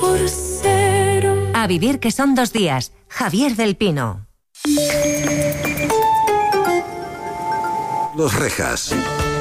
A vivir que son 2 días. Javier del Pino. Los Rejas.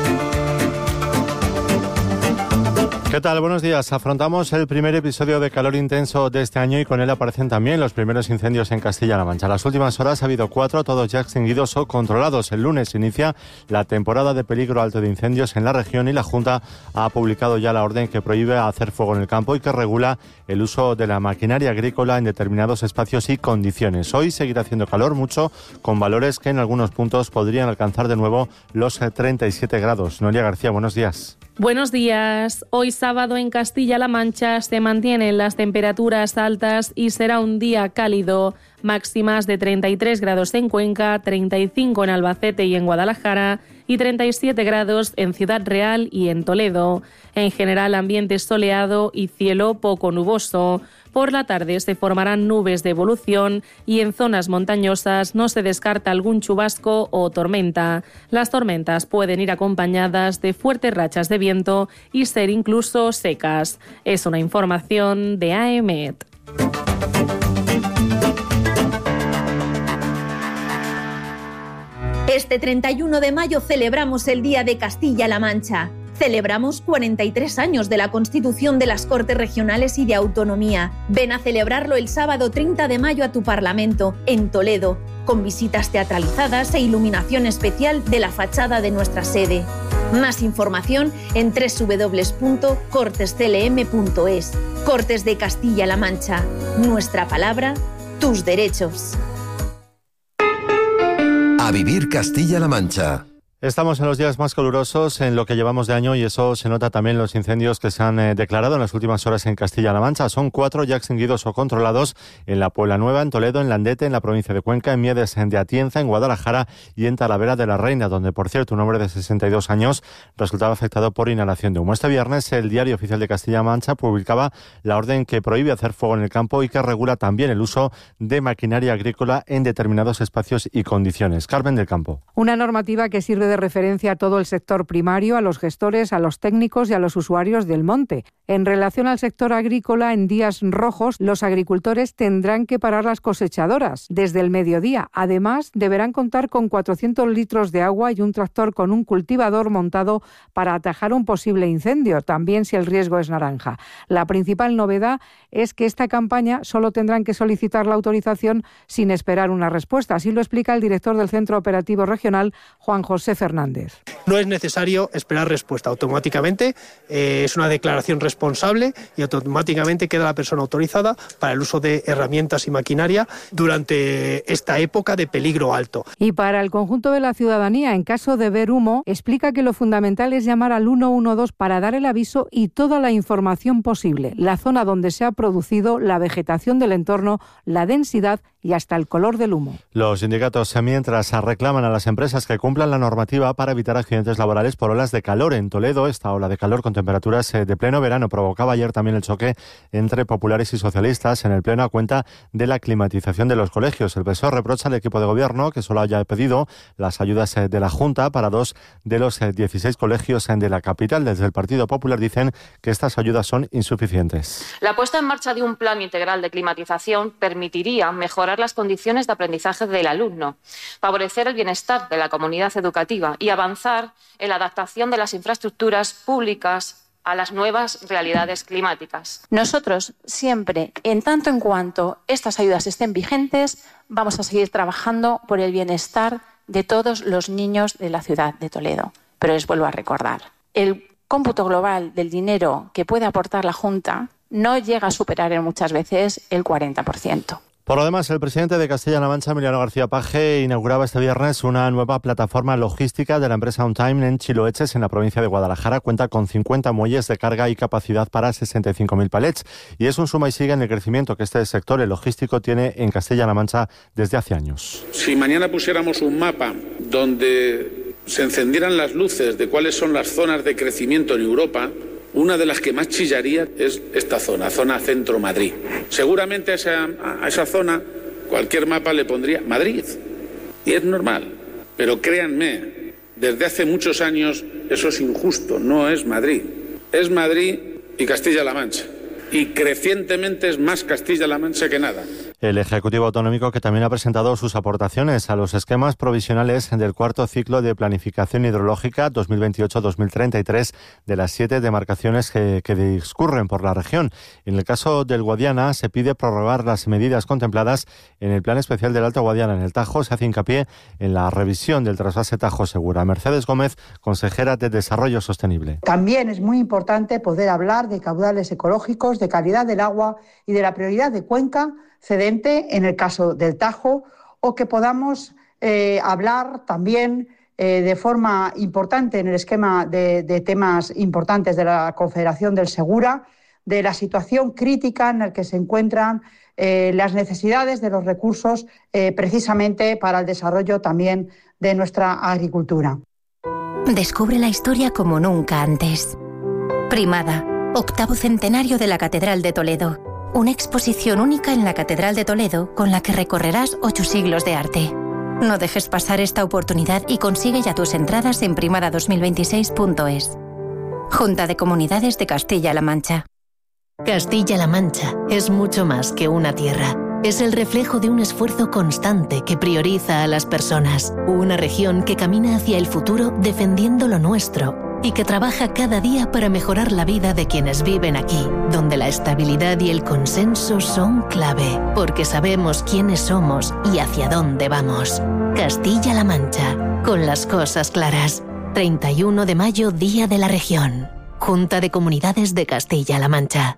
¿Qué tal? Buenos días. Afrontamos el primer episodio de calor intenso de este año y con él aparecen también los primeros incendios en Castilla-La Mancha. Las últimas horas ha habido 4, todos ya extinguidos o controlados. El lunes inicia la temporada de peligro alto de incendios en la región y la Junta ha publicado ya la orden que prohíbe hacer fuego en el campo y que regula el uso de la maquinaria agrícola en determinados espacios y condiciones. Hoy seguirá haciendo calor, mucho, con valores que en algunos puntos podrían alcanzar de nuevo los 37 grados. Noelia García, buenos días. Buenos días. Hoy sábado en Castilla-La Mancha se mantienen las temperaturas altas y será un día cálido. Máximas de 33 grados en Cuenca, 35 en Albacete y en Guadalajara y 37 grados en Ciudad Real y en Toledo. En general, ambiente soleado y cielo poco nuboso. Por la tarde se formarán nubes de evolución y en zonas montañosas no se descarta algún chubasco o tormenta. Las tormentas pueden ir acompañadas de fuertes rachas de viento y ser incluso secas. Es una información de AEMET. Este 31 de mayo celebramos el Día de Castilla-La Mancha. Celebramos 43 años de la Constitución de las Cortes Regionales y de Autonomía. Ven a celebrarlo el sábado 30 de mayo a tu Parlamento, en Toledo, con visitas teatralizadas e iluminación especial de la fachada de nuestra sede. Más información en www.cortesclm.es. Cortes de Castilla-La Mancha. Nuestra palabra, tus derechos. A vivir Castilla-La Mancha. Estamos en los días más calurosos en lo que llevamos de año y eso se nota también en los incendios que se han declarado en las últimas horas en Castilla-La Mancha. Son 4 ya extinguidos o controlados en la Puebla Nueva, en Toledo, en Landete, en la provincia de Cuenca, en Miedes de Atienza, en Guadalajara y en Talavera de la Reina, donde, por cierto, un hombre de 62 años resultaba afectado por inhalación de humo. Este viernes, el Diario Oficial de Castilla-La Mancha publicaba la orden que prohíbe hacer fuego en el campo y que regula también el uso de maquinaria agrícola en determinados espacios y condiciones. Carmen del Campo. Una normativa que sirve de referencia a todo el sector primario, a los gestores, a los técnicos y a los usuarios del monte. En relación al sector agrícola, en días rojos, los agricultores tendrán que parar las cosechadoras desde el mediodía. Además, deberán contar con 400 litros de agua y un tractor con un cultivador montado para atajar un posible incendio, también si el riesgo es naranja. La principal novedad es que esta campaña solo tendrán que solicitar la autorización sin esperar una respuesta. Así lo explica el director del Centro Operativo Regional, Juan José Fernández. No es necesario esperar respuesta. Automáticamente es una declaración responsable y automáticamente queda la persona autorizada para el uso de herramientas y maquinaria durante esta época de peligro alto. Y para el conjunto de la ciudadanía, en caso de ver humo, explica que lo fundamental es llamar al 112 para dar el aviso y toda la información posible, la zona donde se ha producido, la vegetación del entorno, la densidad y hasta el color del humo. Los sindicatos, mientras, reclaman a las empresas que cumplan la normativa para evitar accidentes laborales por olas de calor. En Toledo, esta ola de calor con temperaturas de pleno verano provocaba ayer también el choque entre populares y socialistas en el pleno a cuenta de la climatización de los colegios. El PSOE reprocha al equipo de gobierno que solo haya pedido las ayudas de la Junta para 2 de los 16 colegios de la capital. Desde el Partido Popular dicen que estas ayudas son insuficientes. La puesta en marcha de un plan integral de climatización permitiría mejorar las condiciones de aprendizaje del alumno, favorecer el bienestar de la comunidad educativa y avanzar en la adaptación de las infraestructuras públicas a las nuevas realidades climáticas. Nosotros siempre, en tanto en cuanto estas ayudas estén vigentes, vamos a seguir trabajando por el bienestar de todos los niños de la ciudad de Toledo. Pero les vuelvo a recordar, el cómputo global del dinero que puede aportar la Junta no llega a superar en muchas veces el 40%. Por lo demás, el presidente de Castilla-La Mancha, Emiliano García Paje, inauguraba este viernes una nueva plataforma logística de la empresa OnTime en Chiloeches, en la provincia de Guadalajara. Cuenta con 50 muelles de carga y capacidad para 65.000 palets. Y es un suma y sigue en el crecimiento que este sector, el logístico, tiene en Castilla-La Mancha desde hace años. Si mañana pusiéramos un mapa donde se encendieran las luces de cuáles son las zonas de crecimiento en Europa, una de las que más chillaría es esta zona centro-Madrid. Seguramente a esa zona cualquier mapa le pondría Madrid. Y es normal. Pero créanme, desde hace muchos años eso es injusto. No es Madrid. Es Madrid y Castilla-La Mancha. y crecientemente es más Castilla-La Mancha que nada. El Ejecutivo Autonómico, que también ha presentado sus aportaciones a los esquemas provisionales del cuarto ciclo de planificación hidrológica 2028-2033 de las 7 demarcaciones que discurren por la región. En el caso del Guadiana se pide prorrogar las medidas contempladas en el Plan Especial del Alto Guadiana. En el Tajo se hace hincapié en la revisión del trasvase Tajo Segura. Mercedes Gómez, consejera de Desarrollo Sostenible. También es muy importante poder hablar de caudales ecológicos, de calidad del agua y de la prioridad de cuenca cedente en el caso del Tajo, o que podamos hablar también de forma importante en el esquema de temas importantes de la Confederación del Segura, de la situación crítica en la que se encuentran las necesidades de los recursos precisamente para el desarrollo también de nuestra agricultura. Descubre la historia como nunca antes. Primada, 8º centenario de la Catedral de Toledo. Una exposición única en la Catedral de Toledo con la que recorrerás 8 siglos de arte. No dejes pasar esta oportunidad y consigue ya tus entradas en primada2026.es. Junta de Comunidades de Castilla-La Mancha. Castilla-La Mancha es mucho más que una tierra. Es el reflejo de un esfuerzo constante que prioriza a las personas. Una región que camina hacia el futuro defendiendo lo nuestro y que trabaja cada día para mejorar la vida de quienes viven aquí, donde la estabilidad y el consenso son clave, porque sabemos quiénes somos y hacia dónde vamos. Castilla-La Mancha, con las cosas claras. 31 de mayo, Día de la Región. Junta de Comunidades de Castilla-La Mancha.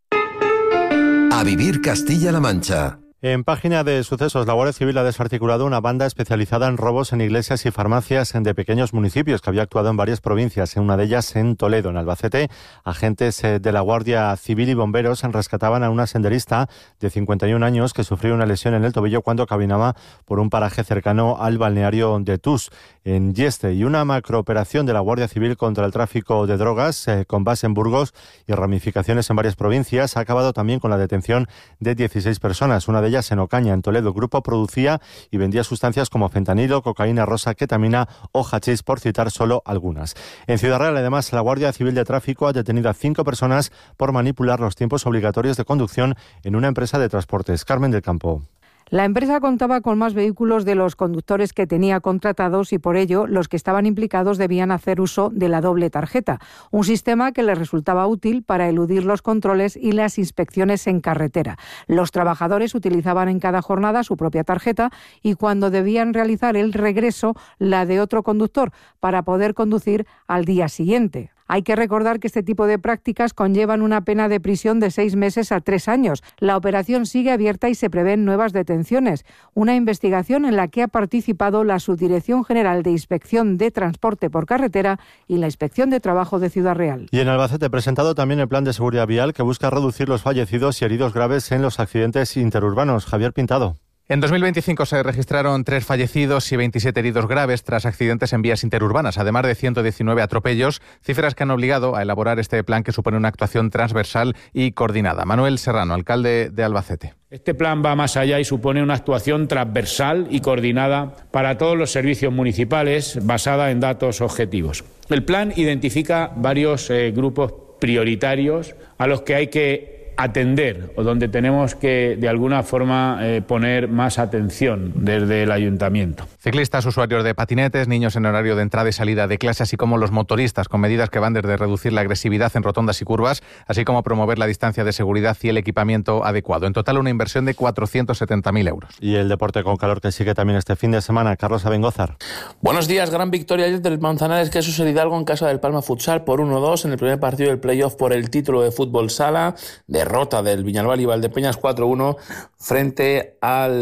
A vivir Castilla-La Mancha. En página de sucesos, la Guardia Civil ha desarticulado una banda especializada en robos en iglesias y farmacias de pequeños municipios que había actuado en varias provincias, en una de ellas en Toledo. En Albacete, agentes de la Guardia Civil y bomberos rescataban a una senderista de 51 años que sufrió una lesión en el tobillo cuando caminaba por un paraje cercano al balneario de Tus, en Yeste. Y una macrooperación de la Guardia Civil contra el tráfico de drogas, con base en Burgos y ramificaciones en varias provincias, ha acabado también con la detención de 16 personas, una de ellas en Ocaña. En Toledo, el grupo producía y vendía sustancias como fentanilo, cocaína rosa, ketamina o hachís, por citar solo algunas. En Ciudad Real, además, la Guardia Civil de Tráfico ha detenido a 5 personas por manipular los tiempos obligatorios de conducción en una empresa de transportes. Carmen del Campo. La empresa contaba con más vehículos de los conductores que tenía contratados y por ello los que estaban implicados debían hacer uso de la doble tarjeta, un sistema que les resultaba útil para eludir los controles y las inspecciones en carretera. Los trabajadores utilizaban en cada jornada su propia tarjeta y cuando debían realizar el regreso, la de otro conductor, para poder conducir al día siguiente. Hay que recordar que este tipo de prácticas conllevan una pena de prisión de 6 meses a 3 años. La operación sigue abierta y se prevén nuevas detenciones. Una investigación en la que ha participado la Subdirección General de Inspección de Transporte por Carretera y la Inspección de Trabajo de Ciudad Real. Y en Albacete, presentado también el Plan de Seguridad Vial que busca reducir los fallecidos y heridos graves en los accidentes interurbanos. Javier Pintado. En 2025 se registraron 3 fallecidos y 27 heridos graves tras accidentes en vías interurbanas, además de 119 atropellos, cifras que han obligado a elaborar este plan que supone una actuación transversal y coordinada. Manuel Serrano, alcalde de Albacete. Este plan va más allá y supone una actuación transversal y coordinada para todos los servicios municipales basada en datos objetivos. El plan identifica varios grupos prioritarios a los que hay que atender o donde tenemos que de alguna forma poner más atención desde el ayuntamiento. Ciclistas, usuarios de patinetes, niños en horario de entrada y salida de clase, así como los motoristas, con medidas que van desde reducir la agresividad en rotondas y curvas, así como promover la distancia de seguridad y el equipamiento adecuado. En total, una inversión de 470.000 euros. Y el deporte con calor que sigue también este fin de semana. Carlos Abengózar. Buenos días. Gran victoria ayer del Manzanares Quesos Hidalgo en casa del Palma Futsal por 1-2 en el primer partido del playoff por el título de fútbol sala. Derrota del Viñalbal y Valdepeñas 4-1 frente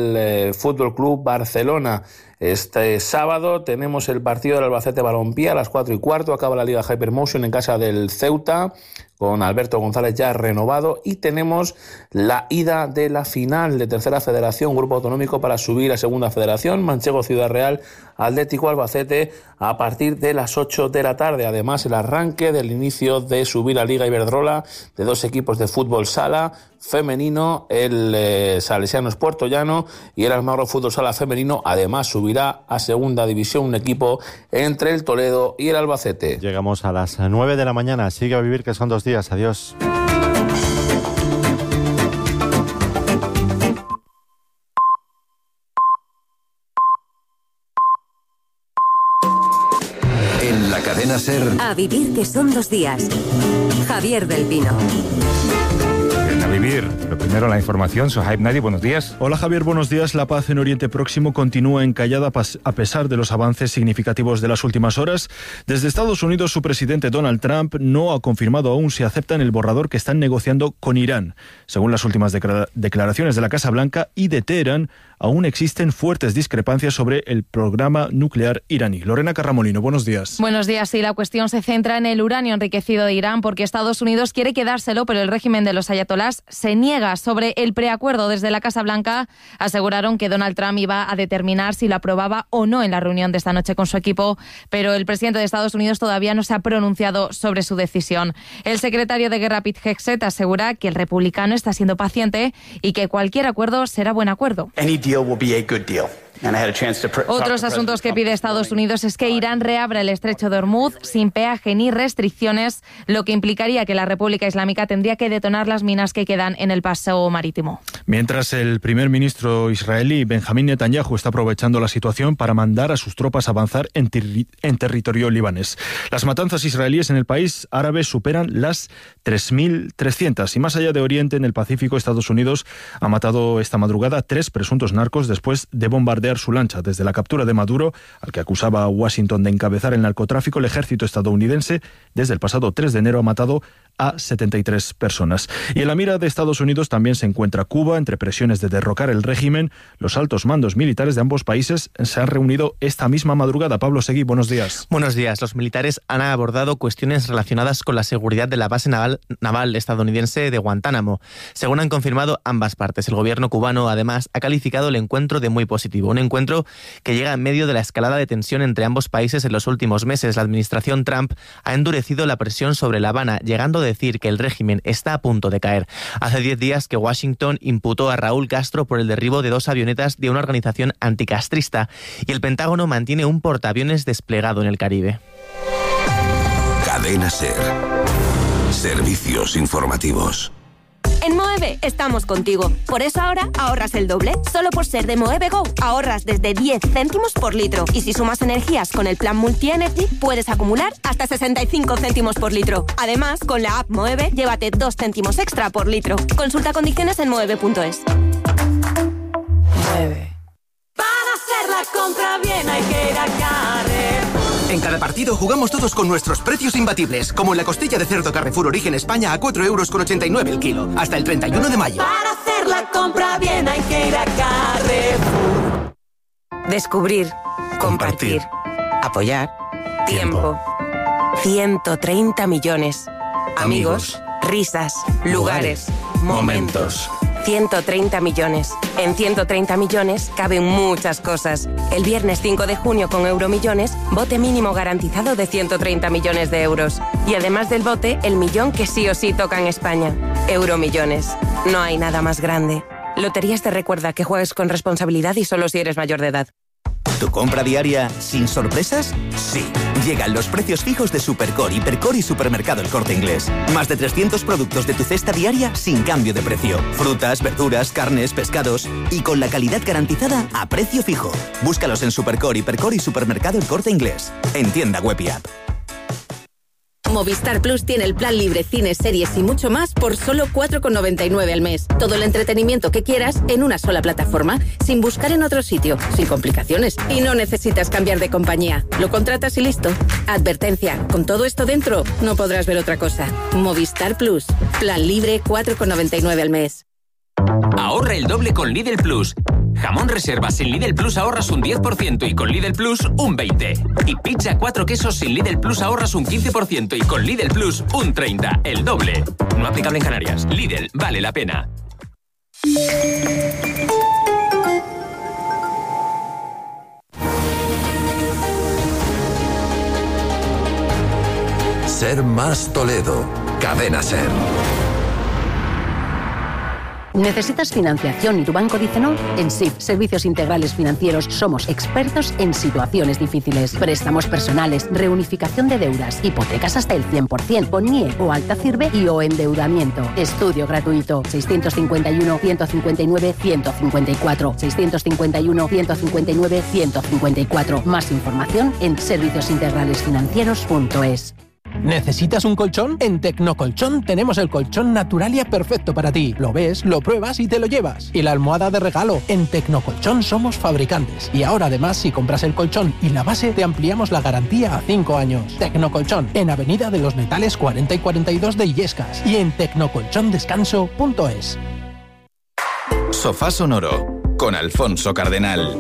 al Fútbol Club Barcelona. Este sábado tenemos el partido del Albacete Balompié a las 4:15. Acaba la Liga Hypermotion en casa del Ceuta, con Alberto González ya renovado. Y tenemos la ida de la final de Tercera Federación, Grupo Autonómico para subir a Segunda Federación. Manchego Ciudad Real, Atlético Albacete, a partir de las 8 de la tarde. Además, el arranque del inicio de subir a Liga Iberdrola de 2 equipos de fútbol sala femenino, el Salesianos Puerto Llano y el Almagro Fútbol Sala femenino. Además, subirá a Segunda División un equipo entre el Toledo y el Albacete. Llegamos a las 9 de la mañana. Sigue a vivir, que son 2 días. Adiós. Cadena SER. A vivir, que son 2 días. Javier del Pino. A vivir. Lo primero, la información. Sohaib Nadi, buenos días. Hola Javier, buenos días. La paz en Oriente Próximo continúa encallada a pesar de los avances significativos de las últimas horas. Desde Estados Unidos, su presidente Donald Trump no ha confirmado aún si aceptan el borrador que están negociando con Irán. Según las últimas declaraciones de la Casa Blanca y de Teherán, aún existen fuertes discrepancias sobre el programa nuclear iraní. Lorena Carramolino, buenos días. Buenos días. Sí, la cuestión se centra en el uranio enriquecido de Irán porque Estados Unidos quiere quedárselo, pero el régimen de los ayatolás se niega. Sobre el preacuerdo, desde la Casa Blanca aseguraron que Donald Trump iba a determinar si lo aprobaba o no en la reunión de esta noche con su equipo, pero el presidente de Estados Unidos todavía no se ha pronunciado sobre su decisión. El secretario de Guerra, Pete Hegseth, asegura que el republicano está siendo paciente y que cualquier acuerdo será buen acuerdo. Otros asuntos que pide Estados Unidos es que Irán reabra el estrecho de Hormuz sin peaje ni restricciones, lo que implicaría que la República Islámica tendría que detonar las minas que quedan en el paso marítimo. Mientras el primer ministro israelí Benjamín Netanyahu está aprovechando la situación para mandar a sus tropas a avanzar en territorio libanés. Las matanzas israelíes en el país árabe superan las 3.300 y más allá de Oriente, en el Pacífico, Estados Unidos ha matado esta madrugada 3 presuntos narcos después de bombardear su lancha. Desde la captura de Maduro, al que acusaba a Washington de encabezar el narcotráfico, el ejército estadounidense desde el pasado 3 de enero ha matado a 73 personas. Y en la mira de Estados Unidos también se encuentra Cuba. Entre presiones de derrocar el régimen, los altos mandos militares de ambos países se han reunido esta misma madrugada. Pablo Seguí, buenos días. Buenos días. Los militares han abordado cuestiones relacionadas con la seguridad de la base naval estadounidense de Guantánamo. Según han confirmado ambas partes, el gobierno cubano además ha calificado el encuentro de muy positivo. Un encuentro que llega en medio de la escalada de tensión entre ambos países en los últimos meses. La administración Trump ha endurecido la presión sobre La Habana, llegando a decir que el régimen está a punto de caer. Hace 10 días que Washington imputó a Raúl Castro por el derribo de 2 avionetas de una organización anticastrista y el Pentágono mantiene un portaaviones desplegado en el Caribe. Cadena SER. Servicios informativos. En Moeve estamos contigo. Por eso ahora ahorras el doble. Solo por ser de Moeve Go ahorras desde 10 céntimos por litro. Y si sumas energías con el plan Multi-Energy, puedes acumular hasta 65 céntimos por litro. Además, con la app Moeve, llévate 2 céntimos extra por litro. Consulta condiciones en moeve.es. Moeve. Para hacer la compra bien hay que ir a Carrefour. En cada partido jugamos todos con nuestros precios imbatibles, como en la costilla de cerdo Carrefour Origen España a 4,89 € el kilo, hasta el 31 de mayo. Para hacer la compra bien hay que ir a Carrefour. Descubrir, compartir, apoyar, tiempo. 130 millones. Amigos, risas, lugares, momentos. 130 millones. En 130 millones caben muchas cosas. El viernes 5 de junio con Euromillones, bote mínimo garantizado de 130 millones de euros. Y además del bote, el millón que sí o sí toca en España. Euromillones. No hay nada más grande. Loterías te recuerda que juegues con responsabilidad y solo si eres mayor de edad. ¿Tu compra diaria sin sorpresas? Sí. Llegan los precios fijos de Supercore, Hipercore y Supermercado El Corte Inglés. Más de 300 productos de tu cesta diaria sin cambio de precio. Frutas, verduras, carnes, pescados y con la calidad garantizada a precio fijo. Búscalos en Supercore, Hipercore y Supermercado El Corte Inglés. En tienda web y app. Movistar Plus tiene el plan libre, cines, series y mucho más por solo 4,99 al mes. Todo el entretenimiento que quieras en una sola plataforma, sin buscar en otro sitio, sin complicaciones. Y no necesitas cambiar de compañía. Lo contratas y listo. Advertencia, con todo esto dentro, no podrás ver otra cosa. Movistar Plus. Plan libre, 4,99 al mes. Ahorra el doble con Lidl Plus. Jamón reserva sin Lidl Plus ahorras un 10% y con Lidl Plus un 20%. Y pizza 4 quesos sin Lidl Plus ahorras un 15% y con Lidl Plus un 30%. El doble. No aplicable en Canarias. Lidl, vale la pena. Ser más Toledo. Cadena SER. ¿Necesitas financiación y tu banco dice no? En SIF, Servicios Integrales Financieros, somos expertos en situaciones difíciles. Préstamos personales, reunificación de deudas, hipotecas hasta el 100%, con NIE o alta CIRBE y o endeudamiento. Estudio gratuito. 651-159-154. 651-159-154. Más información en serviciosintegralesfinancieros.es. ¿Necesitas un colchón? En Tecnocolchón tenemos el colchón Naturalia perfecto para ti. Lo ves, lo pruebas y te lo llevas. Y la almohada de regalo. En Tecnocolchón somos fabricantes. Y ahora además, si compras el colchón y la base, te ampliamos la garantía a 5 años. Tecnocolchón, en Avenida de los Metales 40 y 42 de Illescas. Y en tecnocolchondescanso.es. Sofá Sonoro, con Alfonso Cardenal.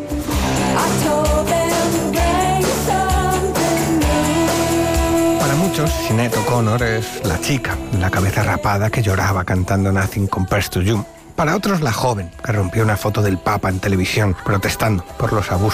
Para muchos, Sinéad O'Connor es la chica, la cabeza rapada que lloraba cantando Nothing Compares to You. Para otros, la joven que rompió una foto del Papa en televisión protestando por los abusos